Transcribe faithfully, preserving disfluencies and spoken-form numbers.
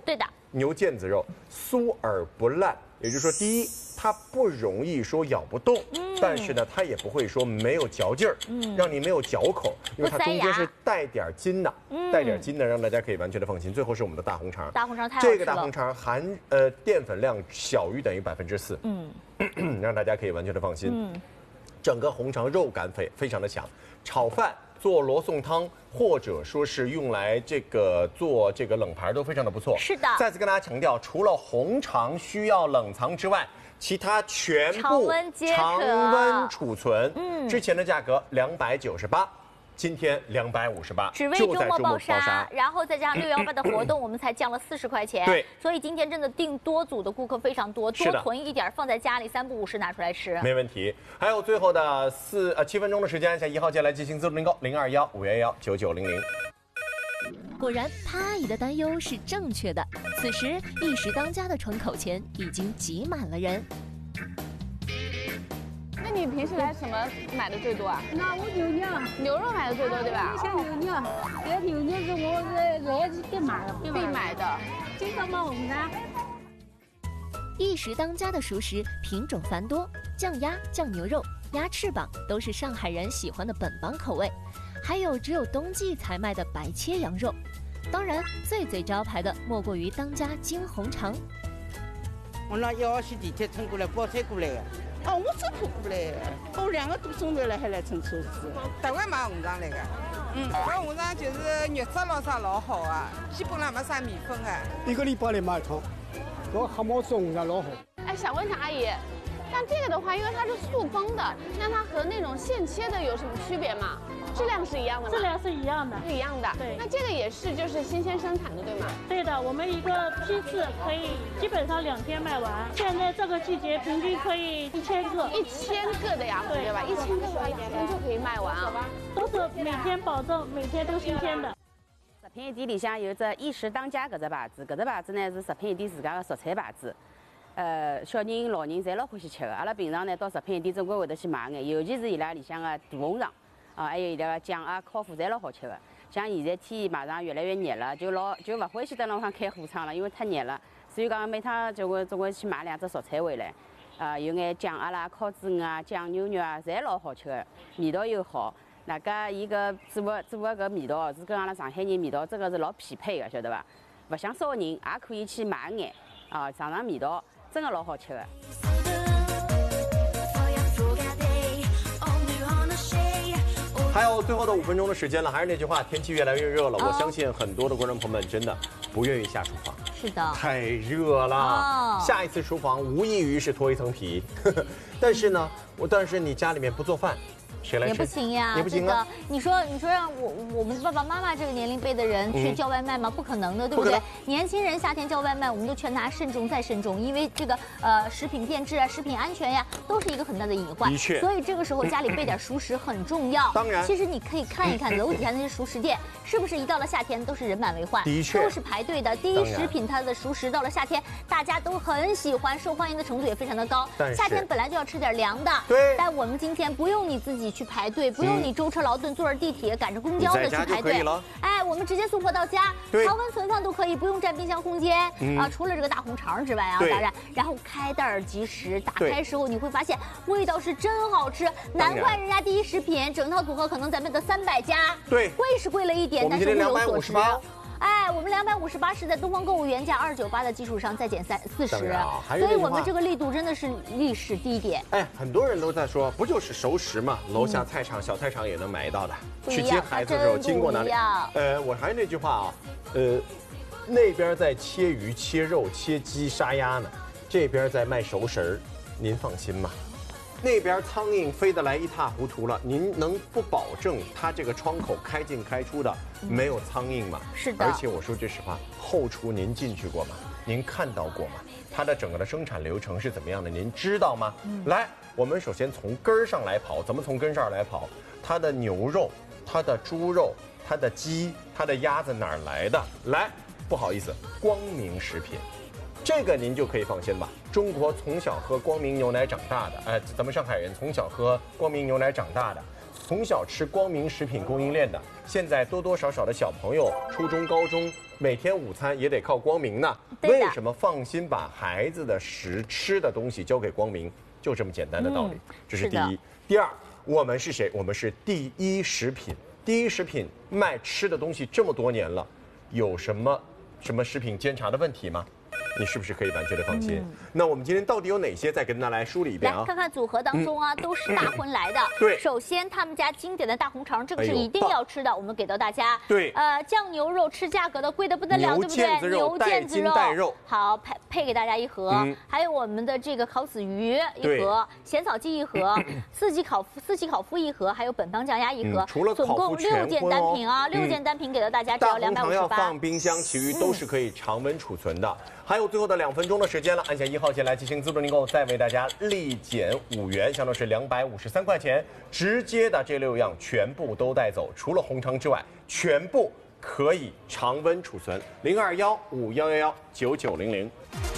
对的， 牛腱子肉酥而不烂，也就是说，第一，它不容易说咬不动，嗯、但是呢，它也不会说没有嚼劲儿，嗯，让你没有嚼口，因为它中间是带点筋的，嗯、带点筋的，让大家可以完全的放心。最后是我们的大红肠， 大红肠太好吃了。 这个大红肠含呃淀粉量小于等于百分之四，嗯，让大家可以完全的放心。嗯，整个红肠肉感非非常的强，炒饭。做罗宋汤，或者说是用来这个做这个冷盘都非常的不错。 是的， 再次跟大家强调，除了红肠需要冷藏之外，其他全部常温皆可常温储存。 嗯， 之前的价格两百九十八。今天两百五十八， 只为周末爆杀，然后再加上六幺八的活动，我们才降了四十块钱。 对， 所以今天真的订多组的顾客非常多，多囤一点放在家里，三不五时拿出来吃， 没问题。还有最后的四呃七分钟的时间，按下一号键来进行自助订购，零二幺五幺幺九九零零。 果然，潘阿姨的担忧是正确的。此时，一时当家的窗口前已经挤满了人。 那你平时来什么买的最多啊？ 那我牛肉， 牛肉买的最多，对吧？ 像牛肉，这牛肉是我来来是必买的， 必买的。 经常买红肠。 一时当家的熟食品种繁多，酱鸭、酱牛肉、鸭翅膀都是上海人喜欢的本帮口味，还有只有冬季才卖的白切羊肉。当然，最最招牌的莫过于当家金红肠。 我那一号线地铁乘过来，包车过来的。哦，我走路过来，我两个多钟头了还来乘车子。 台湾买红肠来的，嗯，这红肠就是肉质老啥老好啊，基本上没啥米粉啊。 一个礼拜来买一趟，这黑毛子红肠老好。 哎，想问一下阿姨，像这个的话，因为它是塑封的，那它和那种现切的有什么区别吗？质量是一样的吗？ 质量是一样的， 是一样的。 对， 那这个也是就是新鲜生产的，对吗？ 对的，我们一个批次可以基本上两天卖完。现在这个季节平均可以一千个， 一千个的呀，对吧？一千个的话，一天就可以卖完啊。 都是每天保证，每天都新鲜的。 食品店里向有只一时当家搿只牌子，搿只牌子呢是食品店自家的蔬菜牌子。呃，小人、老人侪老欢喜吃的。阿拉平常呢到食品店总归会得去买眼，尤其是伊拉里向的大红肠。啊，还有伊拉个酱啊、烤麸侪老好吃的。像现在天马上越来越热了，就老就勿欢喜在路上开火窗了，因为太热了。所以讲每趟就会总归去买两只蔬菜回来，啊，有眼酱鸭啦、烤子鱼啊、酱牛肉啊，侪老好吃的，味道又好。那个伊个做个做个搿味道是跟阿拉上海人味道真个是老匹配的，晓得伐？勿像烧人也可以去买眼，啊，尝尝味道，真个老好吃的。 还有最后的五分钟的时间了，还是那句话，天气越来越热了，我相信很多的观众朋友们真的不愿意下厨房， 是的， 太热了。哦、下一次厨房无异于是脱一层皮，呵呵但是呢，我但是你家里面不做饭。谁来吃？ 也不行呀， 也不行啊！ 你说，你说让我我们爸爸妈妈这个年龄辈的人去叫外卖吗？不可能的，对不对？年轻人夏天叫外卖，我们都劝他慎重再慎重，因为这个呃食品变质啊、食品安全呀，都是一个很大的隐患。 的确， 所以这个时候家里备点熟食很重要。 当然， 其实你可以看一看楼底下那些熟食店，是不是一到了夏天都是人满为患？ 的确， 都是排队的。第一食品它的熟食到了夏天，大家都很喜欢，受欢迎的程度也非常的高。夏天本来就要吃点凉的， 对。 但我们今天不用你自己去排队，不用。你舟车劳顿，坐着地铁，赶着公交的去排队，哎，我们直接送货到家，常温存放都可以，不用占冰箱空间、嗯、啊。除了这个大红肠之外啊，当然，然后开袋儿即食，打开时候你会发现味道是真好吃，难怪人家第一食品整套组合可能咱们的三百家， 对， 贵是贵了一点，但是物有所值。哎，我们两百五十八是在东方购物原价二九八的基础上再减三四十，所以我们这个力度真的是历史低点。 哎，很多人都在说，不就是熟食嘛，楼下菜场、嗯、小菜场也能买到的。去接孩子的时候经过哪里？呃，我还是那句话啊，呃，那边在切鱼、切肉、切鸡、杀鸭呢，这边在卖熟食儿，您放心吗？那边苍蝇飞得来一塌糊涂了，您能不保证它这个窗口开进开出的没有苍蝇吗？ 是的。 而且我说句实话，后厨您进去过吗？您看到过吗？它的整个的生产流程是怎么样的？您知道吗？嗯、来，我们首先从根儿上来跑，怎么从根上来跑？它的牛肉、它的猪肉、它的鸡、它的鸭子哪儿来的？来，不好意思，光明食品。这个您就可以放心吧。中国从小喝光明牛奶长大的，哎，咱们上海人从小喝光明牛奶长大的， 从小吃光明食品供应链的，现在多多少少的小朋友，初中、高中每天午餐也得靠光明呢。为什么放心把孩子的食吃的东西交给光明？就这么简单的道理。嗯、这是第一。第二，我们是谁？我们是第一食品。第一食品卖吃的东西这么多年了，有什么什么食品监察的问题吗？你是不是可以完全的放心？嗯、那我们今天到底有哪些？再跟大家来梳理一遍啊！ 来看看组合当中啊，嗯、都是大荤来的。 对， 首先他们家经典的大红肠，这个是一定要吃的，我们给到大家。 对， 呃，酱牛肉吃价格的贵的不得了，对不对？牛腱子肉， 带肉， 好配配给大家一盒，嗯、还有我们的这个烤子鱼一盒，咸草鸡一盒，四季烤四季烤麸一盒，还有本帮酱鸭一盒。 嗯、除了总共六件单品啊，六件单品给到大家只要两百五十八。 大红肠要放冰箱，其余都是可以常温储存的。还有最后的两分钟的时间了，按下一号键来进行自助订购，再为大家立减五元，相当是两百五十三块钱，直接的这六样全部都带走，除了红肠之外，全部可以常温储存。零二幺五幺幺幺九九零零。